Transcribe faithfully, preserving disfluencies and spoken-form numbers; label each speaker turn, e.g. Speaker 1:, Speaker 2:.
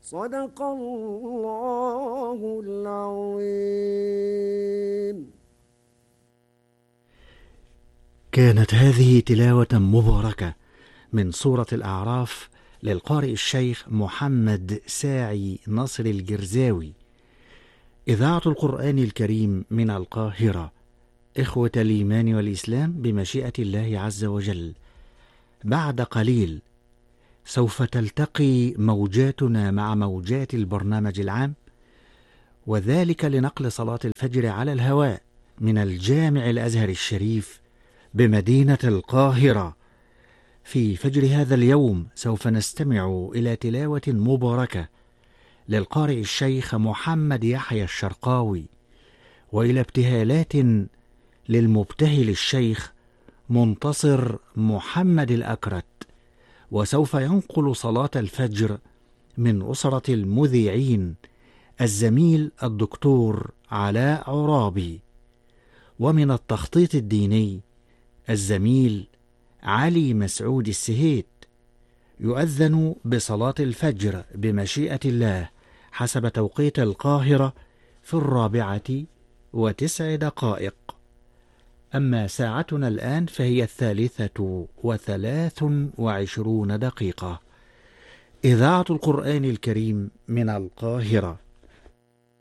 Speaker 1: صدق الله العظيم.
Speaker 2: كانت هذه تلاوة مباركة من سورة الأعراف للقارئ الشيخ محمد ساعي نصر الجرزاوي، إذاعة القرآن الكريم من القاهرة. إخوة الإيمان والإسلام، بمشيئة الله عز وجل بعد قليل سوف تلتقي موجاتنا مع موجات البرنامج العام، وذلك لنقل صلاة الفجر على الهواء من الجامع الأزهر الشريف بمدينة القاهرة. في فجر هذا اليوم سوف نستمع إلى تلاوة مباركة للقارئ الشيخ محمد يحيى الشرقاوي، وإلى ابتهالات للمبتهل الشيخ منتصر محمد الأكرت. وسوف ينقل صلاة الفجر من أسرة المذيعين الزميل الدكتور علاء عرابي، ومن التخطيط الديني الزميل علي مسعود السهيت. يؤذن بصلاة الفجر بمشيئة الله حسب توقيت القاهرة في الرابعة وتسع دقائق. أما ساعتنا الآن فهي الثالثة وثلاث وعشرون دقيقة. إذاعة القرآن الكريم من القاهرة.